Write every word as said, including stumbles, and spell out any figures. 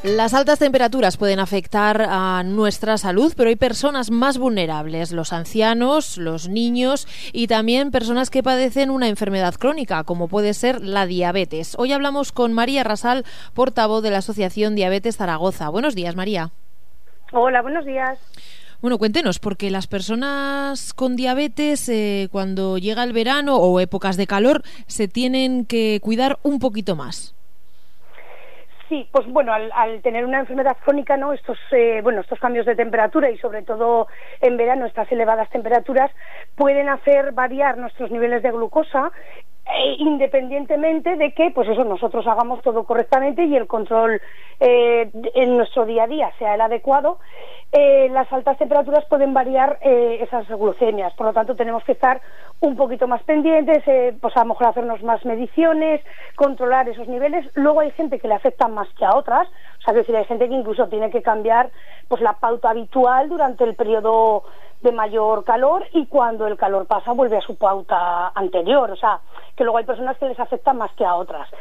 Las altas temperaturas pueden afectar a nuestra salud, pero hay personas más vulnerables, los ancianos, los niños y también personas que padecen una enfermedad crónica, como puede ser la diabetes. Hoy hablamos con María Rasal, portavoz de la Asociación Diabetes Zaragoza. Buenos días, María. Hola, buenos días. Bueno, cuéntenos, porque las personas con diabetes, eh, cuando llega el verano o épocas de calor, se tienen que cuidar un poquito más. Sí, pues bueno, al, al tener una enfermedad crónica, ¿no? Estos, eh, bueno, estos cambios de temperatura y sobre todo en verano estas elevadas temperaturas pueden hacer variar nuestros niveles de glucosa, eh, independientemente de que, pues eso, nosotros hagamos todo correctamente y el control eh, en nuestro día a día sea el adecuado. Eh, las altas temperaturas pueden variar eh, esas glucemias, por lo tanto tenemos que estar un poquito más pendientes, eh, pues a lo mejor hacernos más mediciones, controlar esos niveles. Luego hay gente que le afectan más que a otras, o sea, es decir, hay gente que incluso tiene que cambiar pues la pauta habitual durante el periodo de mayor calor y cuando el calor pasa vuelve a su pauta anterior, o sea, que luego hay personas que les afectan más que a otras.